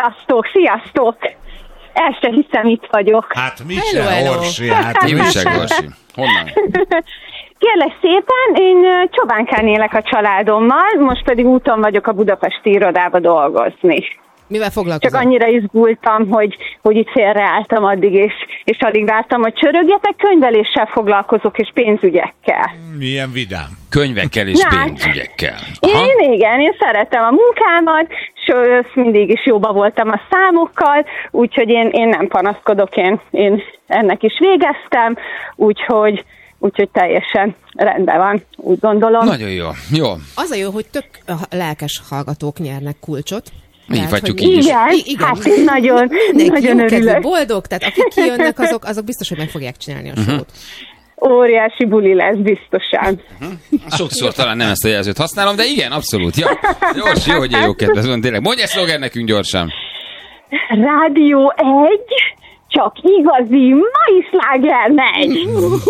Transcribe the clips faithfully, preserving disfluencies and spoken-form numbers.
Sziasztok, sziasztok! El se hiszem, itt vagyok. Hát mi se, Orsi, hát mi se, Orsi. Honnan? Kérlek szépen, én Csobánkán élek a családommal, most pedig úton vagyok a budapesti irodába dolgozni. Mivel foglalkozom? Csak annyira izgultam, hogy, hogy itt félreálltam addig, és, és alig vártam, hogy csörögjetek. Könyveléssel foglalkozok, és pénzügyekkel. Milyen vidám. Könyvekkel és Na, pénzügyekkel. Aha. Én igen, én szeretem a munkámat, és mindig is jóba voltam a számokkal, úgyhogy én, én nem panaszkodok, én, én ennek is végeztem, úgyhogy, úgyhogy teljesen rendben van, úgy gondolom. Nagyon jó. Jó. Az a jó, hogy tök lelkes hallgatók nyernek kulcsot. Így vagyunk így is. Igen, igen, hát én nagyon, nagyon örülök. Boldog, tehát akik kijönnek, azok, azok biztos, hogy meg fogják csinálni a sót. Óriási buli lesz biztosan. Uh-huh. Sokszor talán nem ezt a jelzőt használom, de igen, abszolút. Ja. Gyors, jó, hogy jó kedves van, tényleg. Mondj egy szlogen nekünk gyorsan. Rádió egy, csak igazi mai sláger megy.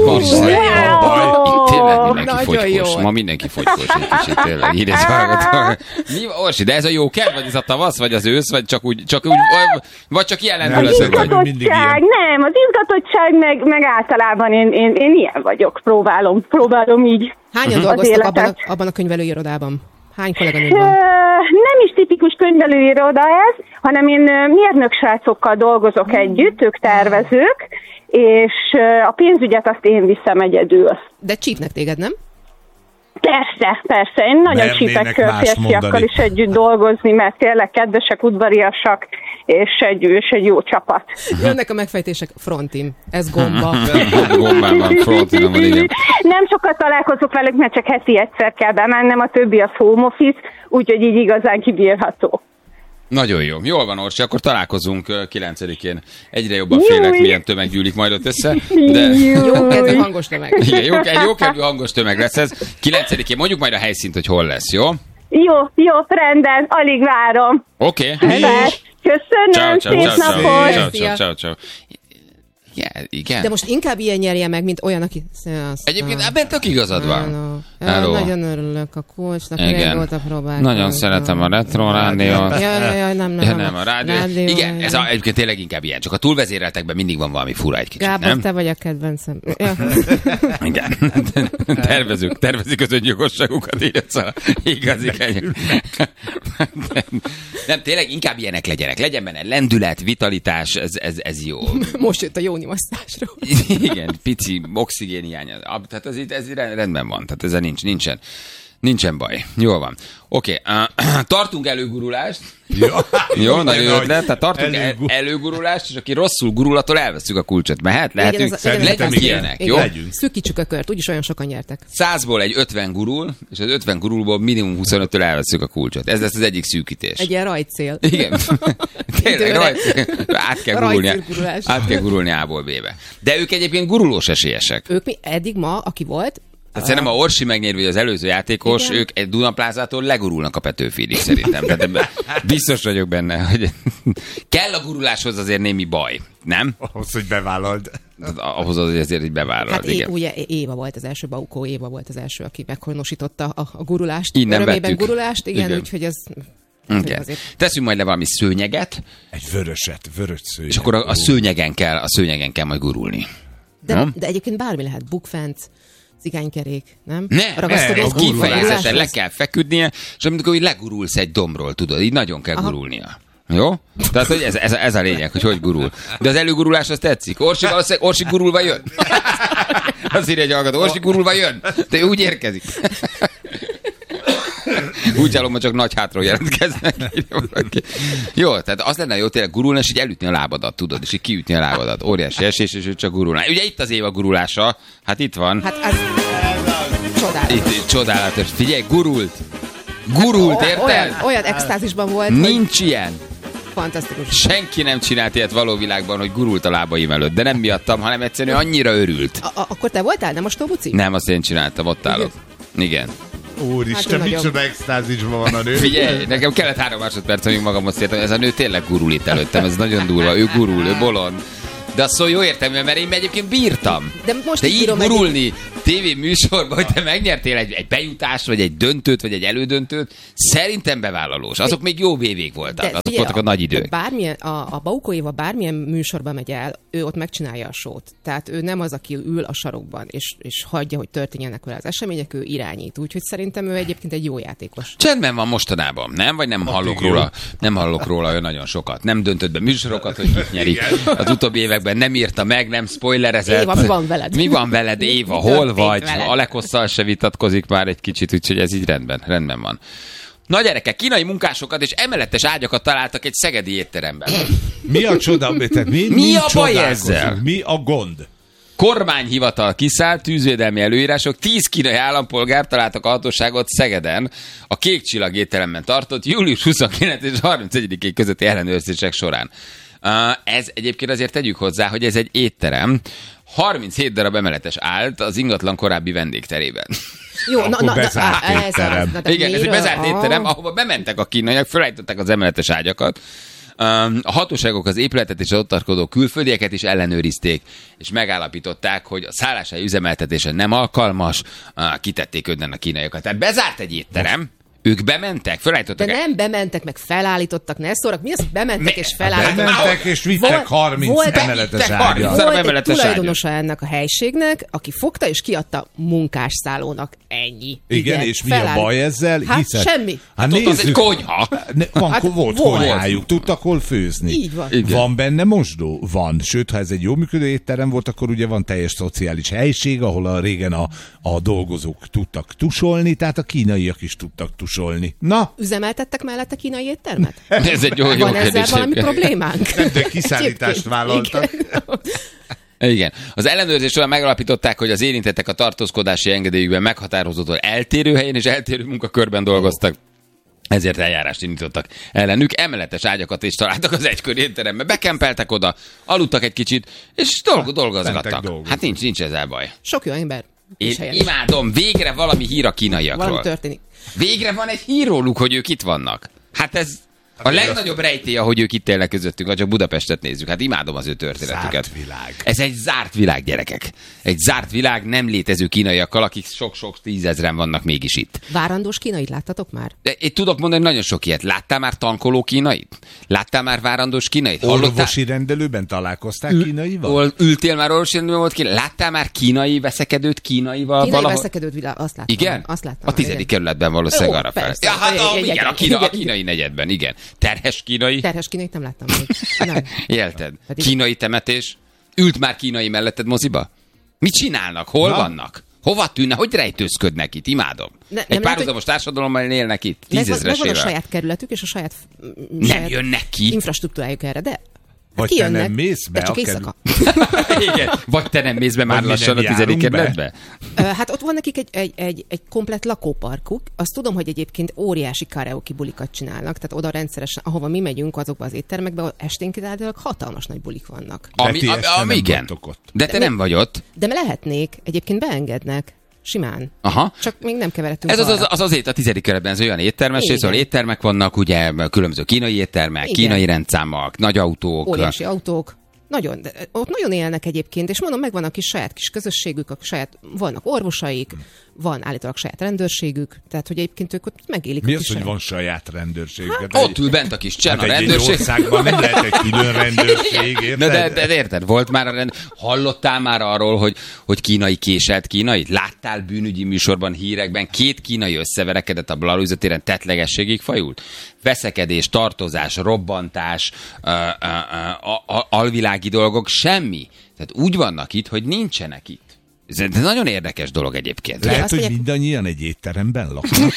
Tényleg mindenki fogykos. Ma mindenki fogykos egy kicsit, tényleg. Így ez hallgatok. Mi, Orsi, de ez a jó kedv, vagy ez a tavasz, vagy az ősz, vagy csak úgy, csak úgy, vagy csak jelentő lesz, vagy? Az izgatottság, nem, az izgatottság, meg, meg általában én, én, én ilyen vagyok, próbálom, próbálom így. Hányan dolgoztak abban a, abban a könyvelőirodában? Hány kolléganőd van? Nem is tipikus könyvelőiroda ez, hanem én mérnök srácokkal dolgozok hmm. együtt, ők tervezők, és a pénzügyet azt én viszem egyedül. De csípnek téged, nem? Persze, persze. Én nagyon csípek férfiakkal is együtt dolgozni, mert tényleg kedvesek, udvariasak, és egy, és egy jó csapat. Jönnek a megfejtések, frontim. Ez gomba. Gombán van, frontim van, igen. Nem sokat találkozok velük, mert csak heti egyszer kell bemennem, a többi az home office, úgyhogy így igazán kibírható. Nagyon jó. Jól van, Orsi, akkor találkozunk kilencedikén. Egyre jobban félek, milyen tömeg gyűlik majd ott össze. De... Jó kedvű hangos tömeg. Igen, jó, egy jó kedvű hangos tömeg lesz ez. kilencedikén mondjuk majd a helyszínt, hogy hol lesz, jó? Jó, jó, rendben, alig várom. Oké. Okay. Köszönöm, ciao, szép ciao, napot. Ciao, ciao, ciao, ciao. Yeah, igen. De most inkább ilyen nyerje meg, mint olyan, aki... Sziasztok. Egyébként ebben tök igazad van. Hello. Nagyon örülök a kulcsnak, régóta próbálkozom. Nagyon szeretem a retro rádiót. Jaj, jaj, jaj, nem, nem. Ja, nem, a rádió. rádió igen, ez a, egyébként tényleg inkább ilyen. Csak a túlvezéreltekben mindig van valami fura egy kicsit, Gábor, nem? te vagy a kedvencem. Ja. Igen. Tervezünk, tervezik az öngyilkosságukat, így egyszer igazi kenyek. Nem, tényleg inkább ilyenek legyenek. Legyen benne lendület, vitalitás, ez, ez, ez jó. Most jött a jó nyomasztásról. Igen, pici oxigén hiánya. Tehát ez, ez rendben van, tehát ezzel nincs, nincsen, nincsen baj. Jól van. Oké, okay, uh, tartunk előgurulást. Jó, jó nagyon jó ötlet. Tehát tartunk el, előgurulást, és aki rosszul gurul, attól elveszünk a kulcsot. Mehet? Lehetünk? Legyünk ilyenek, jó? Szűkítsük a kört, úgyis olyan sokan nyertek. Százból egy ötven gurul, és az ötven gurulból minimum huszonöttől elveszünk a kulcsot. Ez lesz az egyik szűkítés. Egy ilyen rajtcél. Igen. Tényleg, rajtcél. Át kell gurulni. Át kell gurulni A-ból B-be. De ők egyébként gurulós esélyesek. Ők mi eddig ma, aki volt, tehát szerintem a Orsi megnyerő, vagy az előző játékos, igen, ők egy Dunaplázától legurulnak a Petőfiig szerintem. Tehát biztos vagyok benne, hogy kell a guruláshoz azért némi baj, nem? Ahhoz, hogy bevállald. Ahhoz azért, hogy bevállald, hát igen. É, ugye Éva volt az első, Baukó Éva volt az első, aki meghonosította a, a gurulást. Innen örömében vettük. Gurulást, igen, igen. Úgyhogy ez... Okay. Teszünk majd le valami szőnyeget. Egy vöröset, vörös szőnyeg. És akkor a, a szőnyegen kell, a szőnyegen kell majd gurulni. De, de egyébként bármi lehet, bukfenc, cigánykerék, nem? Ne, ne kifejezetten le kell feküdnie, és amikor úgy legurulsz egy dombról, tudod, így nagyon kell aha, gurulnia. Jó? Tehát, hogy ez, ez, ez a lényeg, hogy hogy gurul. De az előgurulás az tetszik. Orsi valószínűleg, Orsi gurulva jön. Azt írja egy hallgató, Orsi gurulva jön. De úgy érkezik. Úgy állom, hogy csak nagy hátról jelentkeznek. Jó, tehát az lenne jó tényleg gurulni, és így elütni a lábadat, tudod, és így kiütni a lábadat. Óriási esés, és ő csak gurulná. Ugye itt az Éva gurulása, hát itt van. Hát az csodálatos. Itt, csodálatos. Figyelj, gurult. Gurult, érted? Olyan, olyan extázisban volt. Nincs hogy... ilyen. Fantasztikus. Senki nem csinált ilyet való világban, hogy gurult a lábaim előtt, de nem miattam, hanem egyszerűen annyira örült. A- a- akkor te voltál, nem a Stóbuci? Nem, azt én csináltam, ott állok. Igen. Úristen, hát micsoda extázisban van a nő. Figyelj, nekem kellett három másodperc, amíg magamhoz értem, ez a nő tényleg gurul itt előttem, ez nagyon durva, ő gurul, ő bolond. De azt szó jó értelműen, mert én egyébként bírtam. De most de így gurulni, tévé műsorban, hogy te megnyertél egy, egy bejutást, vagy egy döntőt, vagy egy elődöntőt, szerintem bevállalós. Azok még jó vévék voltak, azok ugye, voltak a nagy idők. Bármilyen, a, a Baukó Éva bármilyen műsorba megy el, ő ott megcsinálja a sót. Tehát ő nem az, aki ül a sarokban, és, és hagyja, hogy történjenek vele az események, ő irányít. Úgyhogy szerintem ő egyébként egy jó játékos. Csendben van mostanában, nem? Vagy nem hallok róla, nem hallok róla olyan nagyon sokat. Nem döntött be műsorokat, hogy kik nyerik. Az utóbbi években nem írta meg, nem spoilerezett. Éva, mi van veled? Mi van veled, Éva? Hol vagy? Alekosszal se vitatkozik már egy kicsit, úgyhogy ez így rendben, rendben van. Na gyerekek, kínai munkásokat és emeletes ágyakat találtak egy szegedi étteremben. Mi a csoda? Tehát mi, mi, mi a baj ezzel? Mi a gond? Kormányhivatal kiszállt, tűzvédelmi előírások, tíz kínai állampolgár találtak a hatóságot Szegeden a Kék Csillag étteremben tartott július huszonkilencedike és harmincegyedike közötti ellenőrzések során. Uh, ez egyébként azért tegyük hozzá, hogy ez egy étterem. harminchét darab emeletes állt az ingatlan korábbi vendégterében. Jó, na, na, bezárt na, étterem. Ez, ez, Igen, ez egy bezárt étterem, ahova bementek a kínaiak, felállították az emeletes ágyakat. A hatóságok az épületet és az ott tartózkodó külföldieket is ellenőrizték, és megállapították, hogy a szálláshely üzemeltetése nem alkalmas, kitették önnen a kínaiakat. Tehát bezárt egy étterem, ők bementek, felállítottak. De nem bementek, meg felállítottak, ne szórak. Mi az, hogy bementek Me- és felállítottak? Bementek és vittek harminc emeletes ágyat. Volt egy tulajdonosa ennek a helységnek, aki fogta és kiadta munkásszállónak. Ennyi. Igen, Igen, és mi feláll... a baj ezzel? Hát Hiszen... semmi. Hát nézzük. Az egy konyha. Ne, van, Hát volt volt. konyhájuk, tudtak hol főzni. Így van. Igen. Van benne mosdó? Van. Sőt, ha ez egy jó működő étterem volt, akkor ugye van teljes szociális helység, ahol a régen a, a dolgozók tudtak tusolni, tehát a kínaiak is tudtak tusolni. Na? Üzemeltettek mellette kínai éttermet? Ez egy jó, jó Van ezzel kérdés. valami problémánk? Nem, de kiszállítást vállaltak. Igen. Igen. Az ellenőrzés során megalapították, hogy az érintettek a tartózkodási engedélyükben meghatározottól eltérő helyen és eltérő munkakörben dolgoztak. Ezért eljárást indítottak ellenük. Emeletes ágyakat is találtak az egykori étterembe. Bekempeltek oda, aludtak egy kicsit, és dolg- dolgozgattak. Hát nincs, nincs ezzel baj. Sok jó ember. Én imádom, végre valami hír a kínaiakról. Valami történik. Végre van egy hír róluk, hogy ők itt vannak. Hát ez a legnagyobb rejtély, hogy ők itt élnek közöttünk, ha csak Budapestet nézzük. Hát imádom az ő történetüket. Zárt világ. Ez egy zárt világ, gyerekek. Egy zárt világ, nem létező kínaiakkal, akik sok-sok tízezren vannak mégis itt. Várandós kínait láttatok már? De én tudok mondani nagyon sok ilyet. Láttál már tankoló kínait? Láttál már várandós kínait? Hallottál? Orvosi rendelőben találkozták kínaival? Ül, ültél már orvosi rendelőben, volt kínai? Láttál már kínai veszekedőt kínaival? Kínai valahol? veszekedőt világ, azt láttam. Igen? Azt láttam. A tizedik kerületben valószínűleg arra fel. Ja, hát a, igen, a, kína, a kínai negyedben, igen. Terhes kínai? Terhes kínait nem láttam még. Nem. Élted. Kínai temetés? Ült már kínai melletted moziba? Mit csinálnak? Hol Na? vannak? Hova tűnne? Hogy rejtőzködnek itt? Imádom. Ne, Egy párhuzamos társadalommal élnek itt. Tízezresével. Megvan a saját kerületük és a saját, nem saját jönnek ki. Infrastruktúrájuk erre, de vagy te nem mész be? De csak éjszaka. Igen. Vagy te nem mész be már lassan a tizedik kerületbe? Hát ott van nekik egy, egy, egy, egy komplett lakóparkuk. Azt tudom, hogy egyébként óriási karaoke bulikat csinálnak, tehát oda rendszeresen, ahova mi megyünk azokba az éttermekbe, esténként általában hatalmas nagy bulik vannak. Ami, ami, ami igen. De te de nem vagy ott. De lehetnék, egyébként beengednek. Simán. Aha. Csak még nem keveredtünk. Ez az, az, az azért a tizedik kerületben ez olyan éttermes, és ahol éttermek vannak, ugye különböző kínai éttermek, igen. Kínai rendszámok, nagy autók. Óriási autók. Nagyon, de ott nagyon élnek egyébként, és mondom, megvan a kis saját kis közösségük, a saját, vannak orvosaik, van állítólag saját rendőrségük, tehát hogy egyébként ők ott megélik. Mi az, hogy van saját rendőrségük? Hát, ott ül bent a kis csen hát a rendőrség. Egy országban nem lehet egy külön rendőrség, érted? De, de, de érted, volt már a rend... Hallottál már arról, hogy, hogy kínai késelt kínait? Láttál bűnügyi műsorban, hírekben, két kínai összeverekedett a Blahalújza téren, tettlegességig fajult? Veszekedés, tartozás, robbantás, uh, uh, uh, uh, alvilági dolgok, semmi. Tehát úgy vannak itt, hogy nincsenek itt. Ez nagyon érdekes dolog egyébként. Lehet, hogy mindannyian egy étteremben laknak.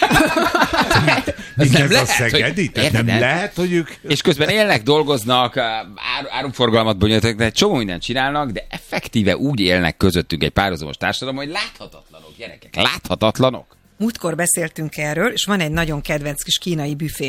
Ez nem lehet, a Szegedi? Hogy... Nem lehet, hogy ők... És közben élnek, dolgoznak, áruforgalmat bonyolítanak, de egy csomó mindent csinálnak, de effektíve úgy élnek közöttünk egy párhuzamos társadalom, hogy láthatatlanok, gyerekek, láthatatlanok. Múltkor beszéltünk erről, és van egy nagyon kedvenc kis kínai büfém.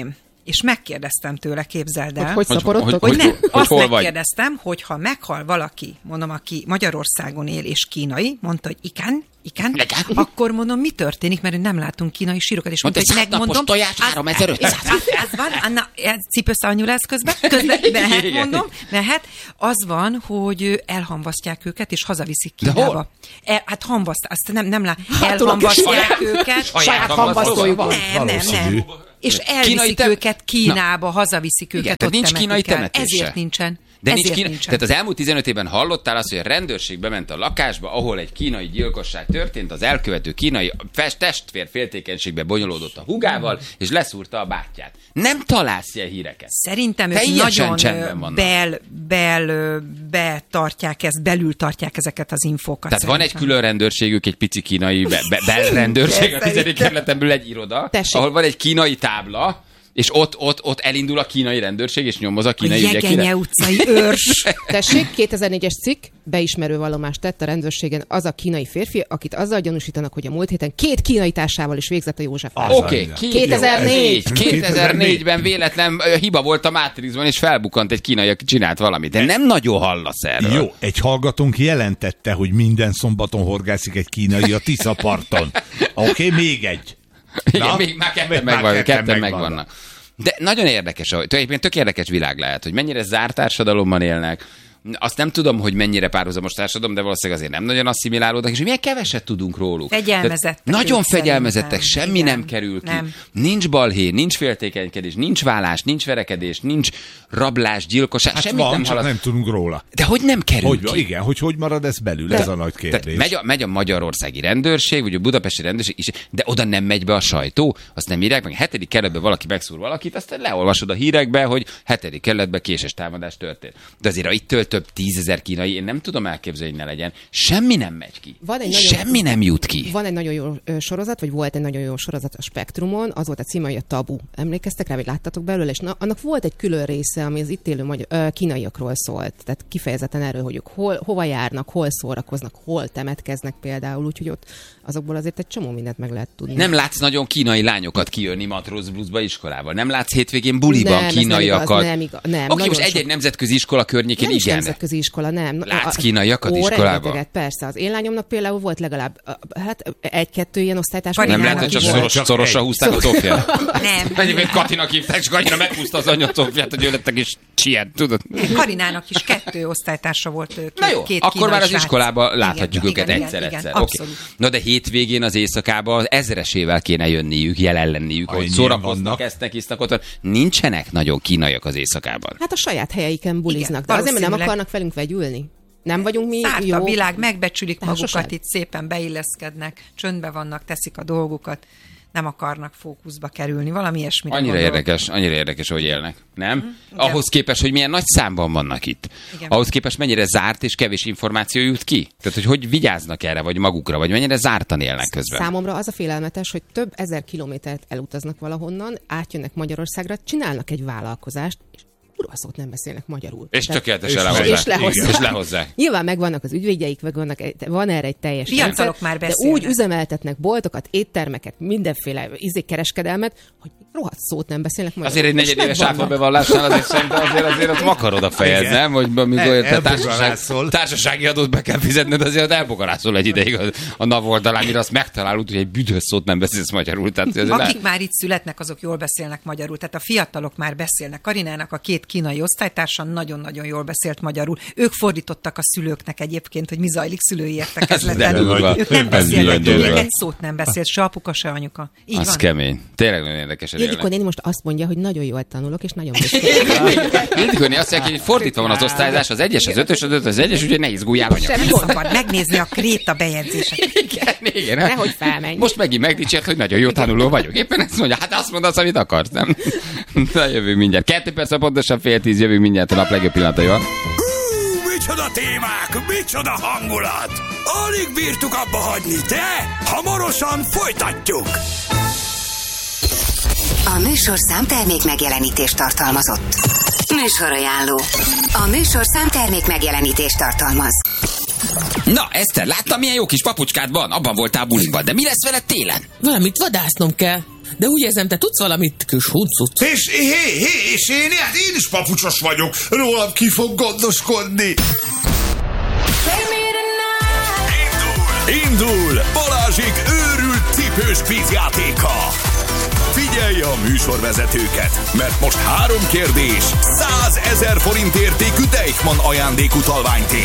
és megkérdeztem tőle, képzeld el. Hogy, hogy szaporodtok? Hogy, hogy, hogy, hogy, azt hol megkérdeztem, vagy? hogy ha meghal valaki, mondom, aki Magyarországon él és kínai, mondta, hogy igen, igen, akkor mondom, mi történik, mert nem látunk kínai sírokat, és mondta, hogy megmondom. tojás háromezer-ötszáz. Ez van, Anna, ez cipőszalanyú lesz közben, közben mehet, mondom, mehet. Az van, hogy elhamvasztják őket, és hazaviszik Kínába. El, hát hamvaszt, azt nem, nem lá, elhamvasztják őket. Saját hamvasztójúval. Nem, nem, nem. És elviszik te... őket Kínába, na. hazaviszik őket, igen, ott nincs kínai temetése. Ezért nincsen. De Ezért nincs kína... nincsen. Tehát az elmúlt tizenöt évben hallottál azt, hogy a rendőrség bement a lakásba, ahol egy kínai gyilkosság történt, az elkövető kínai testvér féltékenységbe bonyolódott a hugával, és leszúrta a bátyját. Nem találsz ilyen híreket. Szerintem ők nagyon bel, bel, betartják ezt, belül tartják ezeket az infókat. Tehát szerintem. van egy külön rendőrségük, egy pici kínai be, be, belrendőrség, a tizedik kerületen belül egy iroda, Tessék. ahol van egy kínai tábla, és ott, ott, ott elindul a kínai rendőrség, és nyomoz a kínai ügyekre. A Jegenye utcai őrs. Tessék, kétezer-négyes cikk, beismerő vallomást tett a rendőrségen az a kínai férfi, akit azzal gyanúsítanak, hogy a múlt héten két kínai társával is végzett a József. Oké, okay. kétezer-négy. kétezer-négyben véletlen hiba volt a Matrixban, és felbukkant egy kínai, aki csinált valamit. De nem nagyon hallasz erről. Jó, egy hallgatónk jelentette, hogy minden szombaton horgászik egy kínai a Tisza parton. Oké, okay, még egy. Igen, még már ketten megvannak. Ketten megvannak. De nagyon érdekes, hogy tulajdonképpen tök érdekes világ lehet, hogy mennyire zárt társadalomban élnek. Azt nem tudom, hogy mennyire párhuzamos társadalom, de valószínűleg azért nem nagyon asszimilálódnak, és hogy milyen keveset tudunk róluk. Fegyelmezettek. Nagyon fegyelmezettek, semmi igen, nem kerül ki. Nem. Nincs balhé, nincs féltékenykedés, nincs vállás, nincs verekedés, nincs rablás, gyilkosság, hát semmit van, nem csak halad. nem tudunk róla. De hogy nem kerül hogy, ki? Igen, hogy hogy marad ez belül, de, ez a nagy kérdés. Megy a, megy a magyarországi rendőrség, vagy a budapesti rendőrség is, de oda nem megy be a sajtó, azt nem írják meg. A hetedik kerületben valaki megszúr valakit, aztán leolvasod a hírekbe, hogy hetedik kerületben késés támadás történt. De azért ittől több tízezer kínai, én nem tudom elképzelni, hogy ne legyen. Semmi nem megy ki. Van egy Semmi nagyon, nem jut ki. Van egy nagyon jó sorozat, vagy volt egy nagyon jó sorozat a Spektrumon, az volt a címe, hogy a Tabu. Emlékeztek rá, vagy láttatok belőle, és na, annak volt egy külön része, ami az itt élő magyar, ö, kínaiakról szólt. Tehát kifejezetten erről, hogy ők hol, hova járnak, hol szórakoznak, hol temetkeznek például, úgyhogy ott azokból azért egy csomó mindent meg lehet tudni. Nem látsz nagyon kínai lányokat kijönni matróz bluszba iskolával. Nem látsz hétvégén buliban nem, kínaiakat. Nem, igaz, nem, igaz, nem. Oké, most egy-egy nemzetközi iskola környékén nem igen. nemzetközi iskola, nem. Látsz kínaiakat Ó, iskolában? Persze, az én lányomnak például volt legalább hát egy-kettő ilyen osztálytárs. Nem lehet, hogy csak szoros, szorosra húzták a cofját? Nem. Egyébként Katinak hívták, és annyira meghúzta az anya cofját, hogy jöttek és csiet, tudod? Karinának is kettő osztálytársa volt. Két, Na jó, két akkor már az srác. iskolában láthatjuk igen, őket igen, egyszer-egyszer. Igen, okay. Na de hétvégén az éjszakában az ezresével kéne jönniük, jelen lenniük, hogy szórakoznak, esznek, isznak ott. Nincsenek nagyon kínaiak az éjszakában. Hát a saját helyeiken buliznak, de azért, mert nem akarnak velünk vegyülni. Nem vagyunk mi Szárt jó. a világ, megbecsülik társaság. magukat, itt szépen beilleszkednek, csöndbe vannak, teszik a dolgukat, nem akarnak fókuszba kerülni, valami ilyesmire Annyira gondolok. érdekes, annyira érdekes, hogy élnek, nem? Mm, Ahhoz igen. képest, hogy milyen nagy számban vannak itt. Igen. Ahhoz képest mennyire zárt és kevés információ jut ki. Tehát, hogy hogy vigyáznak erre, vagy magukra, vagy mennyire zártan élnek közben. Számomra az a félelmetes, hogy több ezer kilométert elutaznak valahonnan, átjönnek Magyarországra, csinálnak egy vállalkozást, és kurva szót nem beszélnek magyarul. És Tehát, tökéletesen és, lehozzák. És lehozzák. És lehozzák. Nyilván megvannak az ügyvédjeik, meg vannak, van erre egy teljes Fiatalok rendszer, már de beszélnek. úgy üzemeltetnek boltokat, éttermeket, mindenféle izékereskedelmet, hogy rohadt szót nem beszélnek magyarul. Azért egy negyedéves áfabevallásnál azért szerintem azért, azért ott vakarod a fejed, igen. Nem? Hogy amikor te társaság, társasági adót be kell fizetned, azért elbogarászol egy ideig a, a NAV oldalán, mire azt megtalálod, hogy egy büdös szót nem beszélsz magyarul. Tehát akik le... már itt születnek, azok jól beszélnek magyarul. Tehát a fiatalok már beszélnek. Karinának a két kínai osztálytársa nagyon-nagyon jól beszélt magyarul. Ők fordítottak a szülőknek egyébként, hogy mi zajlik szülői értekezleten. Ők nem beszélnek, még egy szót nem beszélt, se apuka, se anyuka. Így az van. kemény. Tényleg nagyon érdekes. Ildikó néni most azt mondja, hogy nagyon jól tanulok, és nagyon beszélek. Ildikó néni azt mondja, hogy fordítva van az osztályzás, az egyes, az ötös, az ötös, az egyes, úgyhogy ne izguljál anya. Nem szabad megnézni a kréta bejegyzéseket. Igen, igen. Nehogy felmenj. Most megint megdicsért, hogy nagyon jó tanuló vagyok. Éppen ezt mondja, hát azt mondasz, amit akarsz, nem? Na, jövünk mindjárt. Kettő perc, pontosan fél tíz, jövünk mindjárt a nap legjobb pillanataival. Micsoda témák, micsoda hangulat! Alig bírtuk abba hagyni, de hamarosan folytatjuk! A műsorszám termék megjelenítést tartalmazott. Műsorajánló. A műsorszám termék megjelenítést tartalmaz. Na, Eszter, láttam, milyen jó kis papucskád van? Abban voltál buliban, de mi lesz veled télen? Valamit vadásznom kell. de úgy érzem, te tudsz valamit kis huncut. És, hé, hé, és én, hát én is papucsos vagyok. Rólam ki fog gondoskodni. Indul! Indul! Balázsék őrült cipős kvízjátéka. Figyelj a műsorvezetőket, mert most három kérdés, százezer forint értékű Deichmann ajándékutalványt ér.